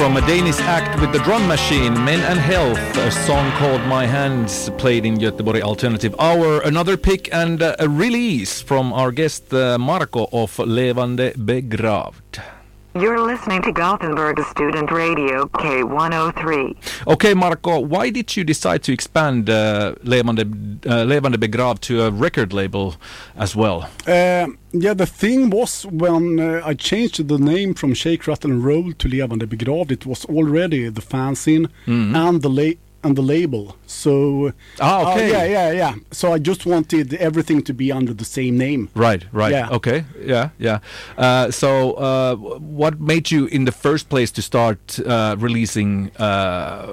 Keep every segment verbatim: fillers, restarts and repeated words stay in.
from a Danish act with the drum machine, Men and Health, a song called My Hands, played in Göteborg Alternative Hour. Another pick and uh, a release from our guest uh, Marko of Levande Begravd. You're listening to Gothenburg Student Radio K one oh three. Okay, Marko, why did you decide to expand uh, Levande, uh, Levande Begravd to a record label as well? Uh, yeah, the thing was when uh, I changed the name from Shake, Rattle and Roll to Levande Begravd, it was already the fanzine mm-hmm. and the la- and the label. So ah, okay. Uh, yeah, yeah, yeah. So I just wanted everything to be under the same name. Right, right. Yeah. Okay, yeah, yeah. Uh, so uh, what made you in the first place to start uh, releasing uh,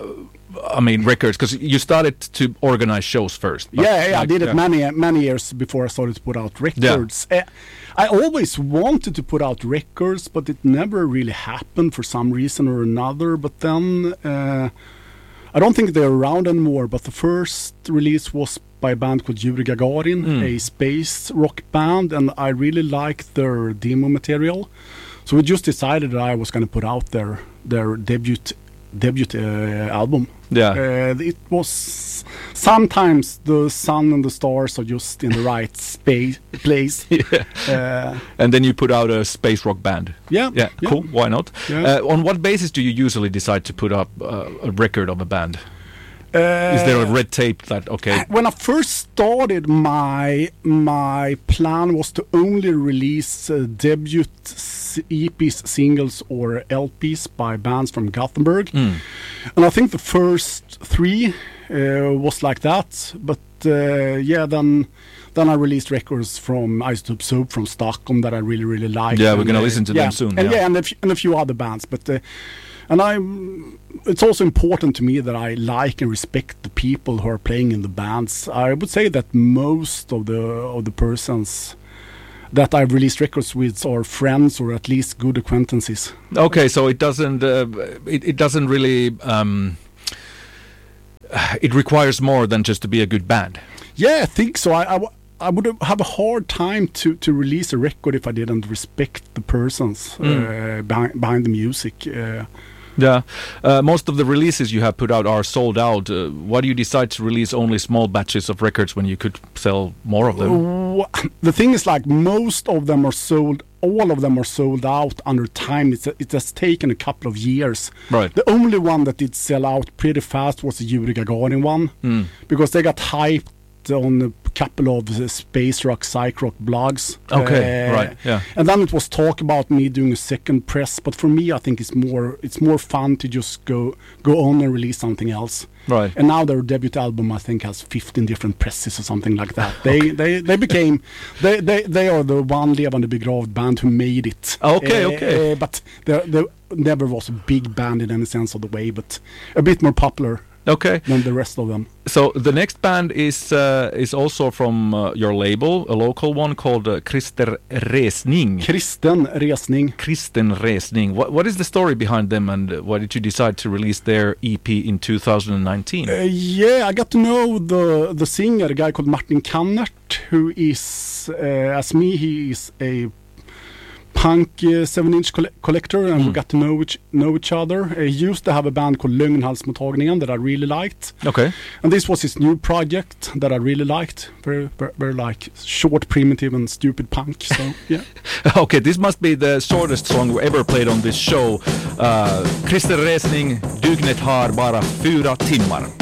I mean records? Because you started to organize shows first. Yeah, yeah, like, I did it yeah. many many years before I started to put out records. Yeah. Uh, I always wanted to put out records, but it never really happened for some reason or another. But then uh, I don't think they're around anymore, but the first release was by a band called Yuri Gagarin, mm. a space rock band, and I really liked their demo material. So we just decided that I was going to put out their their debut debut uh, album. Yeah, uh, it was sometimes the sun and the stars are just in the right space place. Yeah. Uh, and then you put out a space rock band. Yeah, yeah, yeah. Cool. Why not? Yeah. Uh, on what basis do you usually decide to put up uh, a record of a band? Uh, Is there a red tape that okay? When I first started, my my plan was to only release uh, debut E Ps, singles, or L Ps by bands from Gothenburg, mm. and I think the first three uh, was like that. But uh, yeah, then then I released records from Isotope Soap from Stockholm that I really really liked. Yeah, and, we're gonna uh, listen to yeah, them soon. And yeah, yeah and, a f- and a few other bands, but. Uh, And I, it's also important to me that I like and respect the people who are playing in the bands. I would say that most of the of the persons that I've released records with are friends or at least good acquaintances. Okay, so it doesn't uh, it, it doesn't really um, it requires more than just to be a good band. Yeah, I think so. I. I w- I would have a hard time to, to release a record if I didn't respect the persons mm. uh, behind, behind the music. Uh, yeah, uh, most of the releases you have put out are sold out. Uh, why do you decide to release only small batches of records when you could sell more of them? Uh, the thing is, like, most of them are sold. All of them are sold out under time. It's a, it has taken a couple of years. Right. The only one that did sell out pretty fast was the Yuri Gagarin one mm. because they got hyped on a couple of uh, space rock, psych rock blogs. Okay, uh, right, yeah. And then it was talk about me doing a second press, but for me, I think it's more it's more fun to just go go on and release something else. Right. And now their debut album, I think, has fifteen different presses or something like that. They okay. they they became they they they are the one Levande Begravd band who made it. Okay, uh, okay. Uh, but there there never was a big band in any sense of the way, but a bit more popular. Okay. Than the rest of them. So the next band is uh, is also from uh, your label, a local one called uh, Krister Resning. Kristen Resning. Kristen Resning. What what is the story behind them, and why did you decide to release their E P in two thousand nineteen? Uh, yeah, I got to know the the singer, a guy called Martin Kannert, who is uh, as me. He is a punk uh, seven-inch coll- collector, and mm. we got to know each, know each other. Uh, he used to have a band called Lögnhalsmottagningen that I really liked. Okay. And this was his new project that I really liked. Very, very, very like short, primitive, and stupid punk. So yeah. Okay, this must be the shortest song we ever played on this show. Uh, Krister Resning, Dygnet har bara fyra timmar.